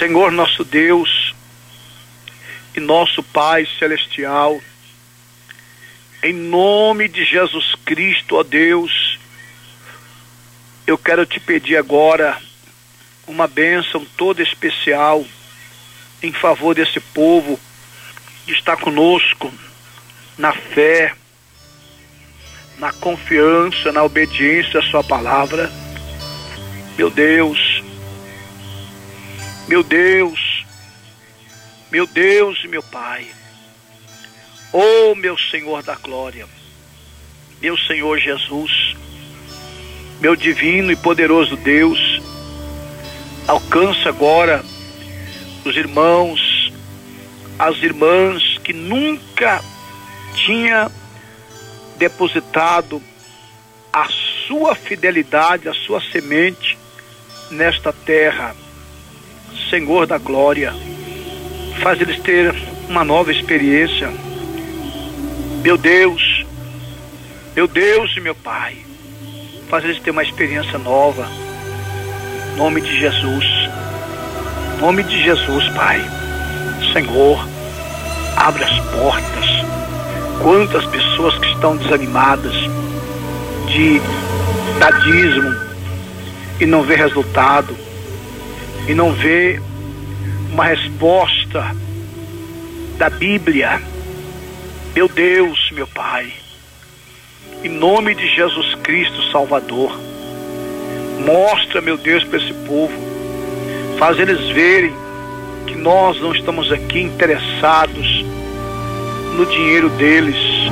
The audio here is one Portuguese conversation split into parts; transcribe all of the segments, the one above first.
Senhor nosso Deus e nosso Pai Celestial, em nome de Jesus Cristo, ó Deus, eu quero te pedir agora uma bênção toda especial em favor desse povo que está conosco na fé, na confiança, na obediência à sua palavra. Meu Deus, meu Deus, meu Deus e meu Pai, oh meu Senhor da glória, meu Senhor Jesus, meu divino e poderoso Deus, alcança agora os irmãos, as irmãs que nunca tinha depositado a sua fidelidade, a sua semente nesta terra. Senhor da glória, faz eles ter uma nova experiência. Meu Deus e meu Pai, faz eles ter uma experiência nova. Em nome de Jesus, em nome de Jesus, Pai. Senhor, abre as portas. Quantas pessoas que estão desanimadas de dar dízimo e não vê resultado, e não vê uma resposta da Bíblia. Meu Deus, meu Pai, em nome de Jesus Cristo Salvador, mostra, meu Deus, para esse povo, faz eles verem que nós não estamos aqui interessados no dinheiro deles,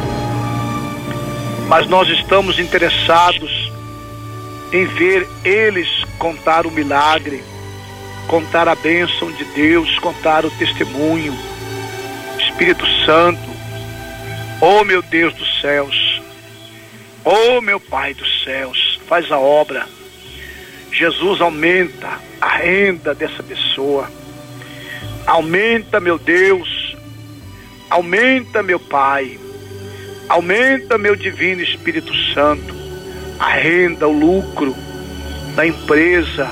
mas nós estamos interessados em ver eles contar o milagre, contar a bênção de Deus, contar o testemunho. Espírito Santo, oh meu Deus dos céus, oh meu Pai dos céus, faz a obra. Jesus, aumenta a renda dessa pessoa, aumenta, meu Deus, aumenta, meu Pai, aumenta, meu divino Espírito Santo, a renda, o lucro da empresa.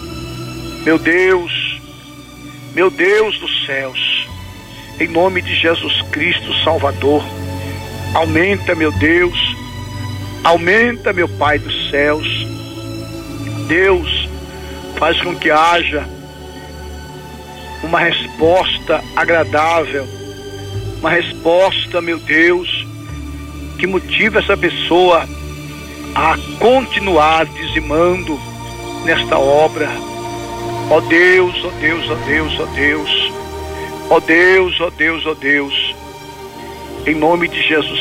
Meu Deus dos céus, em nome de Jesus Cristo Salvador, aumenta, meu Deus, aumenta, meu Pai dos céus. Deus, faz com que haja uma resposta agradável, uma resposta, meu Deus, que motive essa pessoa a continuar dizimando nesta obra. Ó Deus, ó Deus, ó Deus, ó Deus, ó Deus, ó Deus, ó Deus, em nome de Jesus